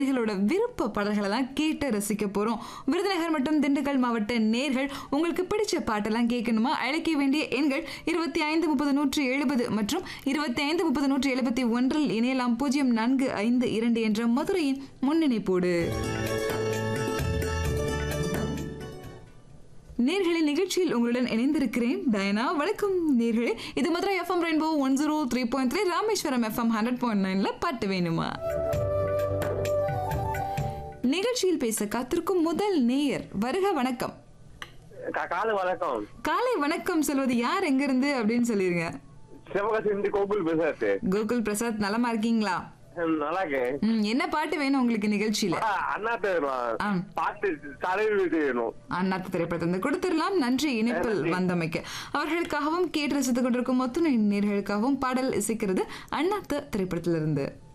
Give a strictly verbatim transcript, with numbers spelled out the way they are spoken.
களோட விருப்ப பாடல்களை தான் கேட்டு ரசிக்க போறோம். விருதுநகர் மற்றும் திண்டுக்கல் மாவட்ட நேர்கள் உங்களுக்கு பிடிச்ச பாட்டெல்லாம் கேட்கணுமா? அழைக்க வேண்டிய எண்கள் இருபத்தி ஐந்து முப்பது நூற்றி எழுபது மற்றும் இருபத்தி ஐந்து முப்பது நூற்றி எழுபத்தி ஒன்றில் இணையலாம். பூஜ்ஜியம் நான்கு ஐந்து இரண்டு என்ற மதுரையின் முன்னிணைப்போடு. நேர்களின் நிகழ்ச்சியில் உங்களுடன் இணைந்திருக்கிறேன் டயனா. வணக்கம் நேர்களே, இது Madurai FM rainbow one zero three point three, Rameswaram FM hundred point நைன்ல பாட்டு வேணுமா நிகழ்ச்சியில் பேச காத்திருக்கும் முதல் நேயர். வருக, வணக்கம். காலை வணக்கம். காலை வணக்கம் சொல்வது யார், எங்க இருந்து அப்படின்னு சொல்லிருங்க. சிவகாசி கோகுல் பிரசாத். கோகுல் பிரசாத், நலமா இருக்கீங்களா? நல்லா இருக்கேன். என்ன பாட்டு வேணும் உங்களுக்கு நிகழ்ச்சியில? அண்ணாத்த பாட்டு தலைவர் வேணும். அண்ணாத்த திரைப்படத்தை கொடுத்துடலாம். நன்றி இணைப்பில் வந்தமைக்கு. அவர்களுக்காகவும் கேட்டு ரசித்துக் கொண்டிருக்கும் மொத்த நேர்களுக்காகவும் பாடல் இசைக்கிறது அண்ணாத்த திரைப்படத்திலிருந்து.